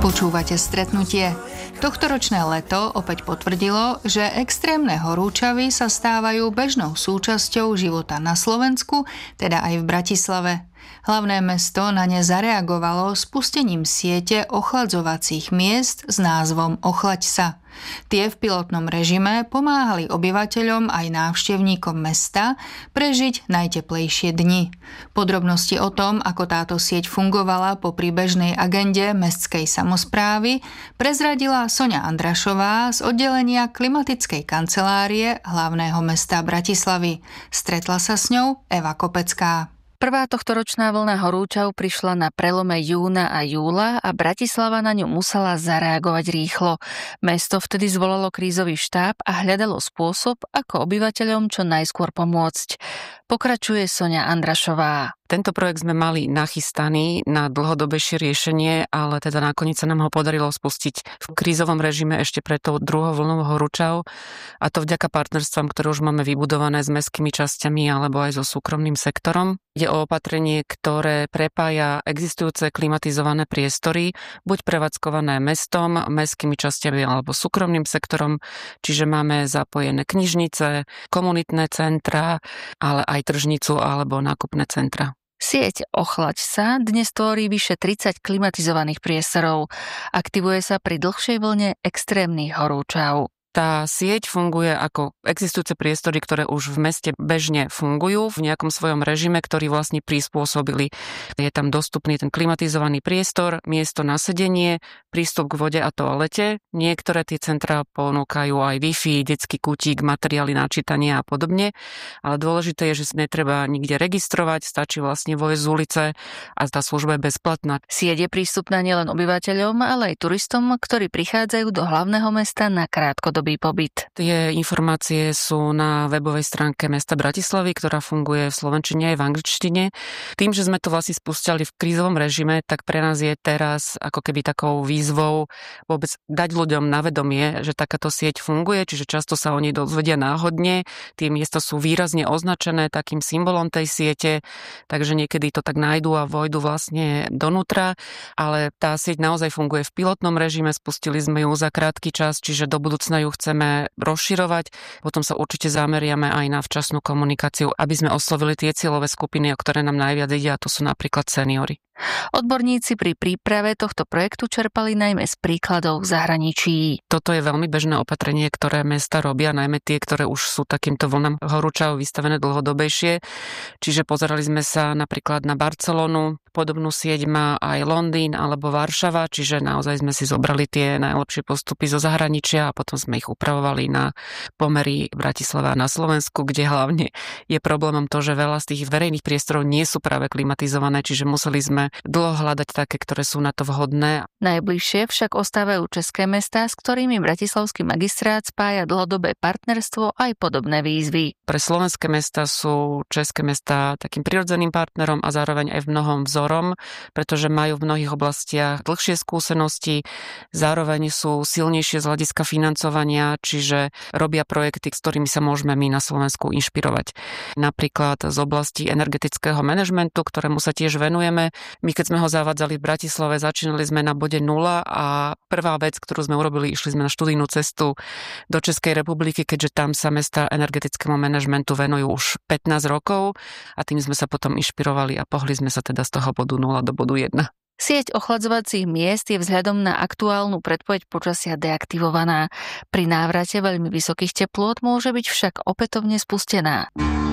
Počúvate Stretnutie. Tohtoročné leto opäť potvrdilo, že extrémne horúčavy sa stávajú bežnou súčasťou života na Slovensku, teda aj v Bratislave. Hlavné mesto na ne zareagovalo spustením siete ochladzovacích miest s názvom Ochlaď sa. Tie v pilotnom režime pomáhali obyvateľom aj návštevníkom mesta prežiť najteplejšie dni. Podrobnosti o tom, ako táto sieť fungovala popri bežnej agende mestskej samosprávy, prezradila Soňa Andrašová z oddelenia klimatickej kancelárie hlavného mesta Bratislavy. Stretla sa s ňou Eva Kopecká. Prvá tohtoročná vlna horúčav prišla na prelome júna a júla a Bratislava na ňu musela zareagovať rýchlo. Mesto vtedy zvolalo krízový štáb a hľadalo spôsob, ako obyvateľom čo najskôr pomôcť. Pokračuje Soňa Andrašová. Tento projekt sme mali nachystaný na dlhodobejšie riešenie, ale teda nakoniec sa nám ho podarilo spustiť v krízovom režime ešte pred tou druhou vlnou horúčav, a to vďaka partnerstvám, ktoré už máme vybudované s mestskými časťami alebo aj so súkromným sektorom. Ide o opatrenie, ktoré prepája existujúce klimatizované priestory, buď prevádzkované mestom, mestskými časťami alebo súkromným sektorom, čiže máme zapojené knižnice, komunitné centra, ale aj tržnicu alebo nákupné centra. Sieť Ochlaď sa dnes tvorí vyše 30 klimatizovaných priestorov. Aktivuje sa pri dlhšej vlne extrémnych horúčav. Tá sieť funguje ako existujúce priestory, ktoré už v meste bežne fungujú v nejakom svojom režime, ktorý vlastne prispôsobili. Je tam dostupný ten klimatizovaný priestor, miesto na sedenie, prístup k vode a toalete. Niektoré tie centrá ponúkajú aj Wi-Fi, detský kútik, materiály na čítanie a podobne. Ale dôležité je, že sa netreba nikde registrovať, stačí vlastne vojsť z ulice a tá služba je bezplatná. Sieť je prístupná nielen obyvateľom, ale aj turistom, ktorí prichádzajú do hlavného mesta na krátkodobý pobyt. Tie informácie sú na webovej stránke mesta Bratislavy, ktorá funguje v slovenčine aj v angličtine. Tým, že sme to vlastne spustili v krízovom režime, tak pre nás je teraz ako keby takou výzvou vôbec dať ľuďom na vedomie, že takáto sieť funguje, čiže často sa o nej dozvedia náhodne. Tie miesta sú výrazne označené takým symbolom tej siete, takže niekedy to tak nájdu a vojdu vlastne donútra, ale tá sieť naozaj funguje v pilotnom režime, spustili sme ju za krátky čas, čiže do budúcna ju chceme rozširovať. Potom sa určite zameriame aj na včasnú komunikáciu, aby sme oslovili tie cieľové skupiny, o ktoré nám najviac ide, a to sú napríklad seniori. Odborníci pri príprave tohto projektu čerpali najmä z príkladov v zahraničí. Toto je veľmi bežné opatrenie, ktoré mesta robia, najmä tie, ktoré už sú takýmto vlnám horúčav vystavené dlhodobejšie. Čiže pozerali sme sa napríklad na Barcelonu, podobnú sieť má aj Londýn alebo Varšava, čiže naozaj sme si zobrali tie najlepšie postupy zo zahraničia a potom sme ich upravovali na pomery Bratislava na Slovensku, kde hlavne je problémom to, že veľa z tých verejných priestorov nie sú práve klimatizované, čiže museli sme dlho hľadať také, ktoré sú na to vhodné. Najbližšie však ostávajú české mestá, s ktorými bratislavský magistrát spája dlhodobé partnerstvo aj podobné výzvy. Pre slovenské mestá sú české mestá takým prirodzeným partnerom a zároveň aj v mnohom vzorom, pretože majú v mnohých oblastiach dlhšie skúsenosti, zároveň sú silnejšie z hľadiska financovania, čiže robia projekty, s ktorými sa môžeme my na Slovensku inšpirovať. Napríklad z oblasti energetického manažmentu, ktorému sa tiež venujeme. My keď sme ho zavádzali v Bratislave, začínali sme na bode 0 a prvá vec, ktorú sme urobili, išli sme na študijnú cestu do Českej republiky, keďže tam sa mestá energetickému manažmentu venujú už 15 rokov a tým sme sa potom inšpirovali a pohli sme sa teda z toho bodu 0 do bodu 1. Sieť ochladzovacích miest je vzhľadom na aktuálnu predpoveď počasia deaktivovaná. Pri návrate veľmi vysokých teplôt môže byť však opätovne spustená.